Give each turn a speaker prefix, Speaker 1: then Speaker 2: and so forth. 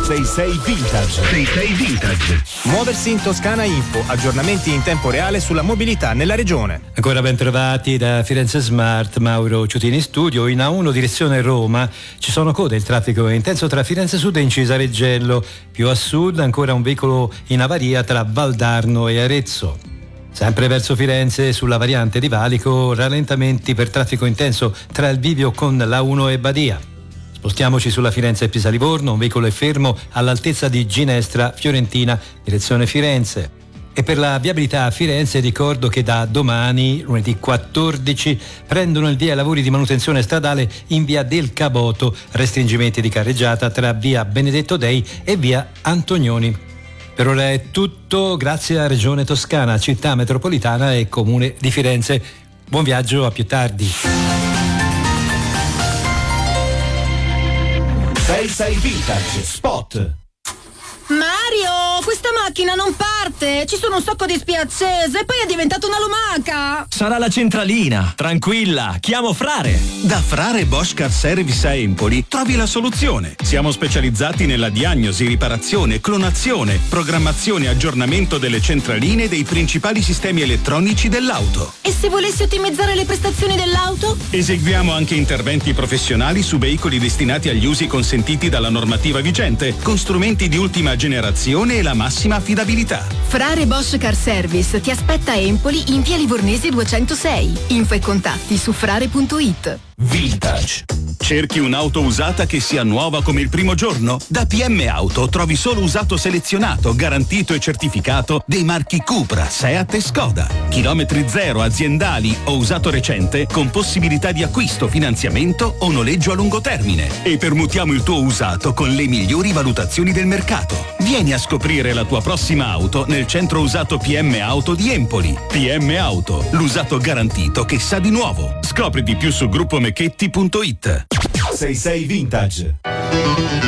Speaker 1: 66 Vintage.
Speaker 2: 66 Vintage.
Speaker 3: Muoversi in Toscana Info, aggiornamenti in tempo reale sulla mobilità nella regione.
Speaker 4: Ancora ben trovati da Firenze Smart, Mauro Ciutini in studio. In A1 direzione Roma ci sono code, il traffico è intenso tra Firenze Sud e Incisa Reggello. Più a sud ancora un veicolo in avaria tra Valdarno e Arezzo. Sempre verso Firenze, sulla variante di Valico, rallentamenti per traffico intenso tra il bivio con l'A1 e Badia. Spostiamoci sulla Firenze Pisa-Livorno, un veicolo è fermo all'altezza di Ginestra Fiorentina, direzione Firenze. E per la viabilità a Firenze ricordo che da domani, lunedì 14, prendono il via lavori di manutenzione stradale in via del Caboto, restringimenti di carreggiata tra via Benedetto Dei e via Antonioni. Per ora è tutto, grazie a Regione Toscana, Città Metropolitana e Comune di Firenze. Buon viaggio, a più tardi.
Speaker 1: 66 Vintage Spot.
Speaker 5: Mario, questa macchina non parte, ci sono un sacco di spie accese e poi è diventata una lumaca.
Speaker 6: Sarà la centralina, tranquilla, chiamo Frare.
Speaker 7: Da Frare Bosch Car Service a Empoli trovi la soluzione. Siamo specializzati nella diagnosi, riparazione, clonazione, programmazione e aggiornamento delle centraline e dei principali sistemi elettronici dell'auto.
Speaker 5: E se volessi ottimizzare le prestazioni dell'auto?
Speaker 7: Eseguiamo anche interventi professionali su veicoli destinati agli usi consentiti dalla normativa vigente, con strumenti di ultima generazione e la massima affidabilità.
Speaker 5: Frare Bosch Car Service ti aspetta a Empoli in via Livornese 206. Info e contatti su frare.it.
Speaker 1: Vintage.
Speaker 7: Cerchi un'auto usata che sia nuova come il primo giorno? Da PM Auto trovi solo usato selezionato, garantito e certificato dei marchi Cupra, Seat e Skoda. Chilometri zero, aziendali o usato recente con possibilità di acquisto, finanziamento o noleggio a lungo termine. E permutiamo il tuo usato con le migliori valutazioni del mercato. Vieni a scoprire la tua prossima auto nel centro usato PM Auto di Empoli. PM Auto, l'usato garantito che sa di nuovo. Scopri di più su gruppomechetti.it.
Speaker 1: 66 Vintage.